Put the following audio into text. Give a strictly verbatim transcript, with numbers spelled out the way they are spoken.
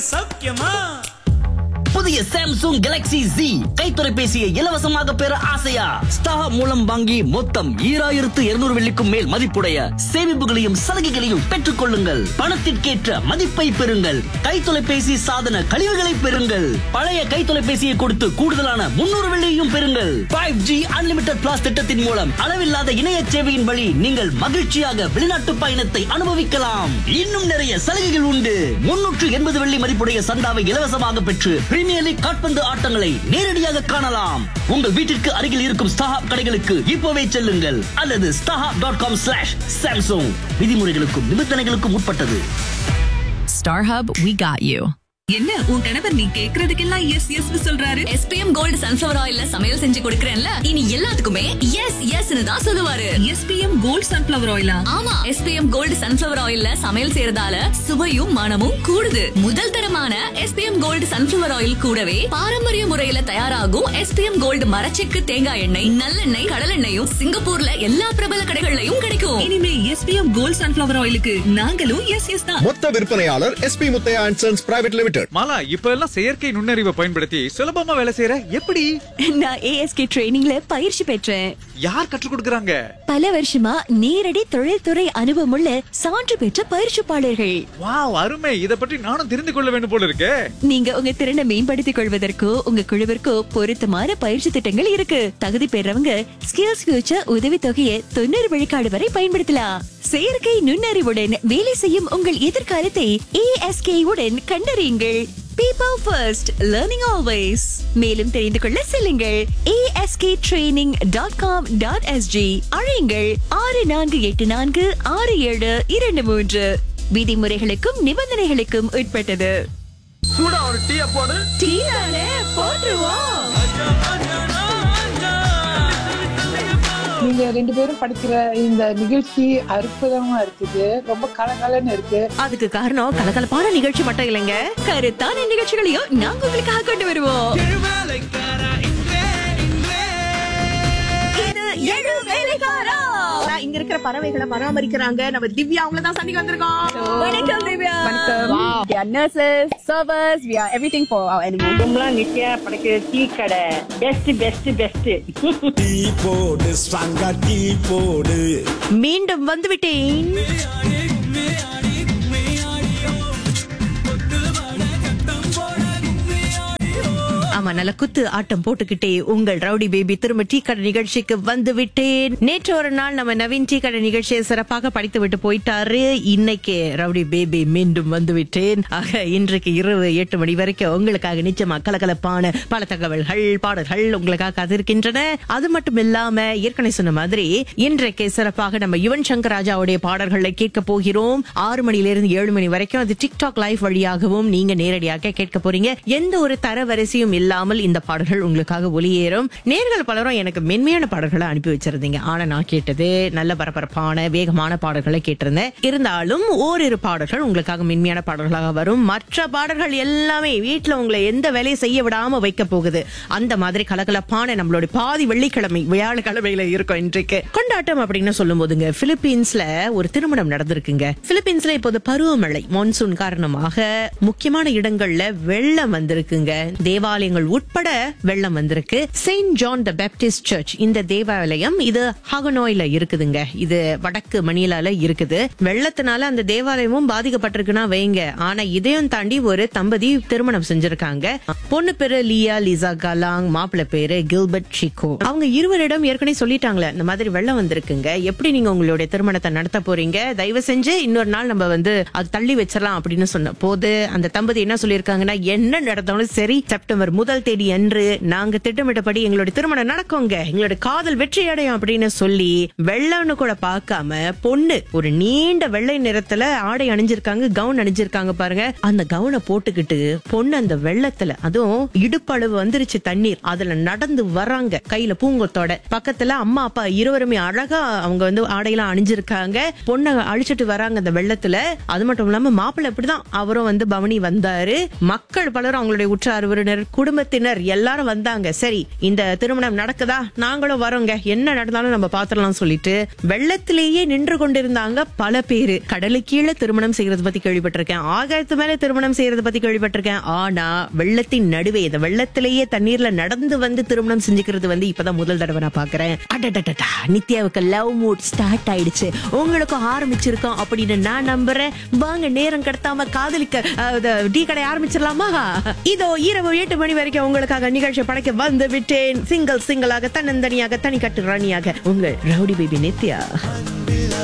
சௌக்கியமா? புதிய Samsung Galaxy Z கைத்தொலைபேசியை இலவசமாக பெற ஆசையா? ஸ்டார் மூலம் வாங்கி மொத்தம் ஈராயிரத்து இருநூறு வெள்ளிக்கும் மேல் மதிப்புடைய சேமிப்புகளையும் சலுகைகளையும் பெற்றுக் கொள்ளுங்கள். பணத்திற்கேற்ற மதிப்பை பெறுங்கள். கைத்தொலைபேசி சாதன கழிவுகளை பெறுங்கள். பழைய கைத்தொலைபேசியை கொடுத்து கூடுதலான முன்னூறு வெள்ளியையும் பெறுங்கள். ஃபைவ் ஜி அன்லிமிட்டட் பிளாஸ் திட்டத்தின் மூலம் அளவில்லாத இணைய சேவையின் வழி நீங்கள் மகிழ்ச்சியாக வெளிநாட்டு பயணத்தை அனுபவிக்கலாம். இன்னும் நிறைய சலுகைகள் உண்டு. முன்னூற்று எண்பது வெள்ளி மதிப்புடைய சந்தாவை இலவசமாக பெற்று பிரீமியர் லீக் கால்பந்து ஆட்டங்களை நேரடியாக காணலாம். உங்கள் வீட்டிற்கு அருகில் இருக்கும் ஸ்டார் கடைகளுக்கு இப்போவே செல்லுங்கள் அல்லது star dot com slash Samsung. விதிமுறைகளுக்கும் நிபந்தனைகளுக்கும் உட்பட்டது. StarHub, we got you. என்ன உன் கணவர் நீ கேக்குறதுக்கெல்லாம் எஸ் எஸ் சொல்றாரு? S P M Gold Sunflower Oilல சமையல் செஞ்சு கொடுக்கறேன்ல, இனி எல்லாத்துக்குமே எஸ் எஸ்னு தான் சொல்லுவாரு. S P M Gold Sunflower Oil. ஆமா, S P M Gold Sunflower Oilல சமையல் செய்யறதால சுவையும் மனமும் கூடுது. முதல் தரமான S P M Gold Sunflower Oil கூடவே பாரம்பரிய முறையில தயாராகும் S P M Gold மரச்செக்கு தேங்காய் எண்ணெய், நல்லெண்ணெய், கடலெண்ணெயும் சிங்கப்பூர்ல எல்லா பிரபல கடைகள்லயும் கிடைக்கும். இனிமே S P M Gold Sunflower Oilக்கு நாங்களும் எஸ் எஸ் தான். மொத்த விற்பனையாளர் S P Muthiah and sons private limited. Mala, இப்ப எல்லாம் செயற்கை நுண்ணறிவை பயன்படுத்தி சுலபமா வேலை செய்யற எப்படி? நான் A S K ட்ரெய்னிங்ல பயிற்சி பெற்றேன். யார் கற்றுக் கொடுக்கறாங்க? பல வருஷமா நேரடி தொழில்துறை அனுபவமுள்ள சான்று பெற்ற பயிற்சிப்பாளர்கள். வாவ், அருமை. இத பற்றி நானும் தெரிந்து கொள்ள வேண்டும் போல இருக்கே. நீங்க உங்க திறனை மேம்படுத்திக் கொள்வதற்கோ உங்க குழுவிற்கோ பொருத்தமான பயிற்சி திட்டங்கள் இருக்கு. தகுதி பெறவங்க ஸ்கில்ஸ் ஃபியூச்சர் உதவி தொகையை தொண்ணூறு விழுக்காடு வரை பயன்படுத்தலாம். செயற்கை நுண்ணறிவுடன் வேலை செய்யும் உங்கள் எதிர்காலத்தை A S K உடன் கண்டறியுங்கள். People first, learning always. மேலும் தெரிந்து கொள்ள செல்லுங்கள் A S K training dot com dot S G. அழையுங்கள் ஆறு நான்கு எட்டு நான்கு ஆறு ஏழு இரண்டு மூன்று. விதிமுறைகளுக்கும் நிபந்தனைகளுக்கும் உட்பட்டது. சூடா ஒரு டீ போடு. டீ தானே போட்டுருவோம். நீங்க ரெண்டு பேரும் படிக்கிற இந்த நிகழ்ச்சி அற்புதமா இருக்குது. ரொம்ப கலகலன்னு இருக்கு. அதுக்கு காரணம் கலகலப்பான நிகழ்ச்சி மட்டும் இல்லைங்க, கருத்தான நிகழ்ச்சிகளையும் நாங்க உங்களுக்காக கொண்டு வருவோம். இது ஏழு வேலைக்காரா. இங்க இருக்கிற பறவைகளை பராமரிக்கிறாங்க. நம்ம திவ்யா அவங்கள தான் சந்திக்க வந்திருக்கோம். வணக்கம் திவ்யா. வணக்கம். We are nurses, servers, we are everything for our animals. நம்மளாம் நித்யா படைக்கிற டீ கடை பெஸ்ட் பெஸ்ட் பெஸ்ட். டீ போடு, ஸ்ட்ராங்கா டீ போடு. மீண்டும் வந்துவிட்டேன். ஆமா, நல்ல குத்து ஆட்டம் போட்டுக்கிட்டே உங்கள் ரவுடி பேபி திரும்ப டீ கடை நிகழ்ச்சிக்கு வந்து விட்டேன். நேற்று ஒரு நாள் நம்ம நவீன் டீ கடை நிகழ்ச்சியை சிறப்பாக படித்து விட்டு போயிட்டாரு. இன்னைக்கு ரவுடி பேபி மீண்டும் வந்து விட்டேன். ஆக இன்றைக்கு இரவு எட்டு மணி வரைக்கும் உங்களுக்காக நிச்சயமா கலகலப்பான பல தகவல்கள், பாடல்கள் உங்களுக்காக காத்திருக்கின்றன. அது மட்டும் இல்லாம ஏற்கனவே சொன்ன மாதிரி இன்றைக்கு சிறப்பாக நம்ம யுவன் சங்கர் ராஜாவுடைய பாடல்களை கேட்க போகிறோம். ஆறு மணியிலிருந்து ஏழு மணி வரைக்கும் அது டிக்டாக் லைவ் வழியாகவும் நீங்க நேரடியாக கேட்க போறீங்க. எந்த ஒரு தரவரிசையும் இல்லாமல் இந்த பாடல்கள் உங்களுக்காக ஒளியேறும். நேர்கள் பலரும் எனக்கு மென்மையான பாடல்களை அனுப்பி வச்சிருந்தீங்க. ஆனா நான் கேட்டது நல்ல பரபரப்பான வேகமான பாடல்களை கேட்டிருந்தேன். இருந்தாலும் ஓரிரு பாடல்கள் உங்களுக்காக மென்மையான பாடல்களாக வரும். மற்ற பாடல்கள் எல்லாமே வீட்டுல உங்களை எந்த வேலையை செய்ய விடாம வைக்க போகுது. அந்த மாதிரி கலகலப்பான நம்மளுடைய பாதி வெள்ளிக்கிழமை வியாழக்கிழமையில இருக்கும் இன்றைக்கு கொண்டாட்டம் அப்படின்னு சொல்லும் போதுங்க, பிலிப்பீன்ஸ்ல ஒரு திருமணம் நடந்திருக்குங்க. பிலிப்பீன்ஸ்ல இப்போது பருவமழை மான்சூன் காரணமாக முக்கியமான இடங்கள்ல வெள்ளம் வந்திருக்குங்க. தேவாலயங்கள் உட்பட வெள்ளம் வந்திருக்கு. செயின்ட் ஜான் த பேப்டிஸ்ட் சர்ச் இந்த தேவாலயம் இது ஹகனோயில இருக்குதுங்க. இது வடக்கு மணிலால இருக்குது. வெள்ளத்தினால அந்த தேவாலயமும் பாதிக்கப்பட்டிருக்குன்னா வைங்க. ஆனா இதையும் தாண்டி ஒரு தம்பதி திருமணம் செஞ்சிருக்காங்க. பொண்ணு பேரு லியா லிசா கலாங், மாப்பிள்ளை பேரு கில்பர்ட் சிகோ. அவங்க இருவரிடம் ஏற்கனவே சொல்லிட்டாங்களே, இந்த மாதிரி வெள்ளம் வந்திருக்குங்க, எப்படி நீங்க உங்களுடைய திருமணத்தை நடத்த போறீங்க, தயவு செஞ்சு இன்னொரு நாள் நம்ம வந்து அது தள்ளி வச்சிடலாம் அப்படின்னு சொன்ன போது அந்த தம்பதி என்ன சொல்லியிருக்காங்கன்னா, என்ன நடந்தாலும் சரி செப்டம்பர் முதல் தேதி அன்று நாங்க திட்டமிட்டபடி எங்களுடைய திருமணம் நடக்குங்க, எங்களுடைய காதல் வெற்றி அடையும் அப்படின்னு சொல்லி வெள்ளம்னு கூட பார்க்காம பொண்ணு ஒரு நீண்ட வெள்ளை நிறத்துல ஆடை அணிஞ்சிருக்காங்க, கவுன் அணிஞ்சிருக்காங்க பாருங்க. அந்த கவுனை போட்டுக்கிட்டு பொண்ணு அந்த வெள்ளத்துல, அதுவும் இடுப்பளவு வந்துருச்சு தண்ணீர், அதுல நடந்து வர்றாங்க கையில பூங்கொத்தோட. பக்கத்துல அம்மா அப்பா இருவருமே அழகா அவங்க வந்து ஆடையெல்லாம் அணிஞ்சிருக்காங்க. பொண்ணை அழிச்சிட்டு வராங்க அந்த வெள்ளத்துல. அது மட்டும் இல்லாம மாப்பிள்ளை இப்படிதான் அவரும் வந்து பவனி வந்தாரு. மக்கள் பலரும் அவங்களுடைய உற்றார் உறவினர் குடும்ப குடும்பத்தினர் எல்லாரும் வந்தாங்க. சரி, இந்த திருமணம் நடக்குதா, நாங்களும் வரோங்க, என்ன நடந்தாலும் நம்ம பாத்திரலாம் சொல்லிட்டு வெள்ளத்திலேயே நின்று கொண்டிருந்தாங்க பல பேரு. கடலுக்கு கீழே திருமணம் செய்யறது பத்தி கேள்விப்பட்டிருக்கேன், ஆகாயத்து மேல திருமணம் செய்யறது பத்தி கேள்விப்பட்டிருக்கேன். ஆனா வெள்ளத்தின் நடுவே இந்த வெள்ளத்திலேயே தண்ணீர்ல நடந்து வந்து திருமணம் செஞ்சுக்கிறது வந்து இப்பதான் முதல் தடவை நான் பாக்குறேன். அடடடடா, நித்யாவுக்கு லவ் மூட் ஸ்டார்ட் ஆயிடுச்சு, உங்களுக்கும் ஆரம்பிச்சிருக்கோம் அப்படின்னு நான் நம்புறேன். வாங்க நேரம் கடத்தாம காதலிக்க டீ கடை ஆரம்பிச்சிடலாமா? இதோ இரவு எட்டு மணி வரைக்கும் உங்களுக்காக நிகழ்ச்சி படைக்க வந்து விட்டேன். சிங்கிள் சிங்கிளாக, தன்னந்தனியாக, தனிக்கட்டு ராணியாக உங்கள் ரவுடி பேபி நித்யா.